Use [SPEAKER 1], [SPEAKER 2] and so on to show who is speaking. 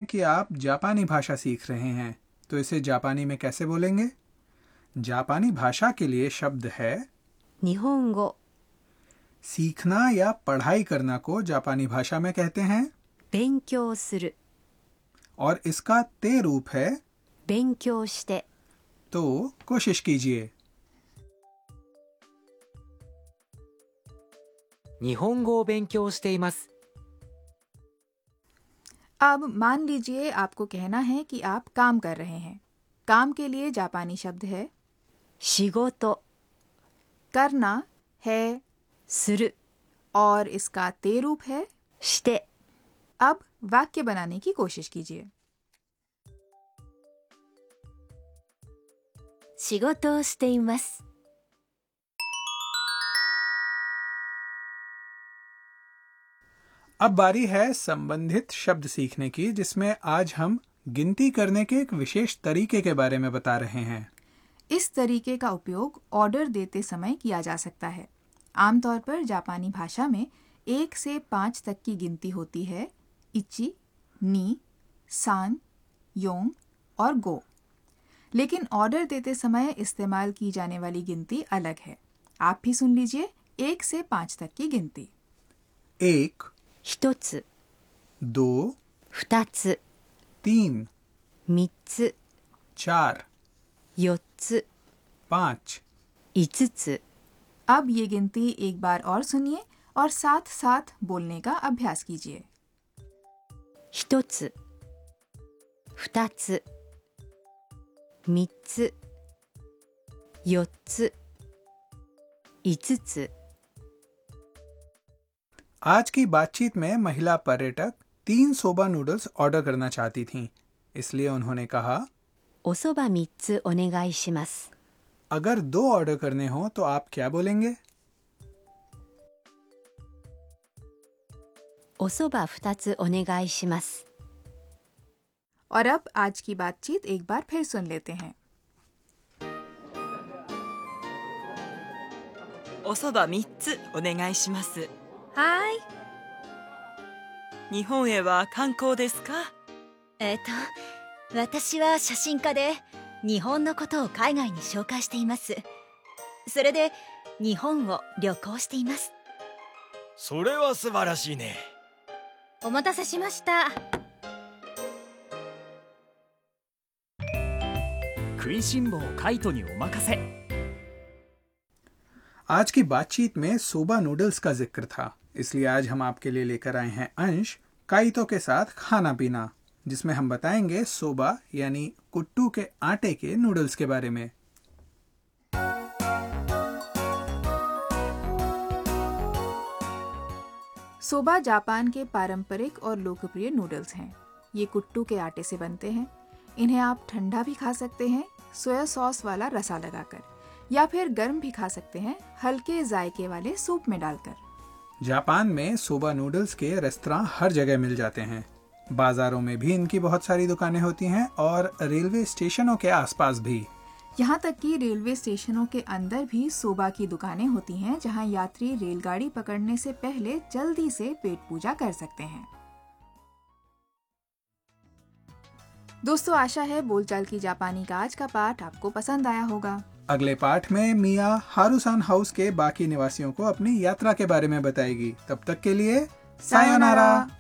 [SPEAKER 1] कि आप जापानी भाषा सीख रहे हैं, तो इसे जापानी में कैसे बोलेंगे? जापानी भाषा के लिए शब्द है
[SPEAKER 2] 日本語
[SPEAKER 1] सीखना या पढ़ाई करना को जापानी भाषा में कहते हैं
[SPEAKER 2] 勉強する
[SPEAKER 1] और इसका ते रूप है
[SPEAKER 2] 勉強して
[SPEAKER 1] तो कोशिश कीजिए।
[SPEAKER 3] 日本語を勉強しています。
[SPEAKER 4] अब मान लीजिए आपको कहना है कि आप काम कर रहे हैं। काम के लिए जापानी शब्द है
[SPEAKER 2] 仕事
[SPEAKER 4] करना है
[SPEAKER 2] する
[SPEAKER 4] और इसका ते रूप है
[SPEAKER 2] して
[SPEAKER 4] अब वाक्य बनाने की कोशिश कीजिए।
[SPEAKER 2] 仕事をしています
[SPEAKER 1] अब बारी है संबंधित शब्द सीखने की, जिसमें आज हम गिनती करने के एक विशेष तरीके के बारे में बता रहे हैं।
[SPEAKER 4] इस तरीके का उपयोग ऑर्डर देते समय किया जा सकता है। आमतौर पर जापानी भाषा में 1 से 5 तक की गिनती होती है इची, नी, सान, योंग और गो। लेकिन ऑर्डर देते समय इस्तेमाल की जाने वाली गिनती अलग है। आप भी सुन लीजिए 1 से 5 तक की गिनती।
[SPEAKER 1] 1,
[SPEAKER 2] 一つ
[SPEAKER 1] 2,
[SPEAKER 2] 二つ
[SPEAKER 1] 3,
[SPEAKER 2] 三つ
[SPEAKER 1] 4,
[SPEAKER 2] 四つ
[SPEAKER 1] 5,
[SPEAKER 2] 五つ
[SPEAKER 4] अब ये गिनती एक बार और सुनिए और साथ साथ बोलने का अभ्यास कीजिए।
[SPEAKER 2] 一つ二つ三つ四つ五つ
[SPEAKER 1] आज की बातचीत में महिला पर्यटक 3 सोबा नूडल्स ऑर्डर करना चाहती थीं, इसलिए उन्होंने कहा
[SPEAKER 2] おそば三つお願いします
[SPEAKER 1] अगर 2 ऑर्डर करने हो तो आप क्या बोलेंगे?
[SPEAKER 2] おそば二つお願いします
[SPEAKER 4] और अब आज की बातचीत एक बार फिर सुन लेते हैं।
[SPEAKER 5] おそば3つお願いします。
[SPEAKER 2] はい。
[SPEAKER 5] 日本へは観光ですか？
[SPEAKER 2] 私は写真家で日本のことを海外に紹介しています。それで日本を旅行しています。
[SPEAKER 6] それは素晴らしいね。
[SPEAKER 2] お待たせしました。
[SPEAKER 3] 食いしん坊カイトにお任せ。
[SPEAKER 1] आज की बातचीत में सोबा नूडल्स का जिक्र था, इसलिए आज हम आपके लिए लेकर आए हैं अंश काइतो के साथ खाना पीना, जिसमें हम बताएंगे सोबा यानी कुट्टू के आटे के नूडल्स के बारे में।
[SPEAKER 4] सोबा जापान के पारंपरिक और लोकप्रिय नूडल्स हैं। ये कुट्टू के आटे से बनते हैं। इन्हें आप ठंडा भी खा सकते हैं सोया सॉस वाला रसा लगाकर, या फिर गर्म भी खा सकते हैं हल्के जायके वाले सूप में डालकर।
[SPEAKER 1] जापान में सोबा नूडल्स के रेस्तरां हर जगह मिल जाते हैं। बाजारों में भी इनकी बहुत सारी दुकानें होती हैं और रेलवे स्टेशनों के आसपास भी।
[SPEAKER 4] यहाँ तक कि रेलवे स्टेशनों के अंदर भी सोबा की दुकानें होती हैं, जहाँ यात्री रेलगाड़ी पकड़ने से पहले जल्दी से पेट पूजा कर सकते हैं। दोस्तों, आशा है बोलचाल की जापानी का आज का पाठ आपको पसंद आया होगा।
[SPEAKER 1] अगले पाठ में मिया हारुसान हाउस के बाकी निवासियों को अपनी यात्रा के बारे में बताएगी। तब तक के लिए सायोनारा।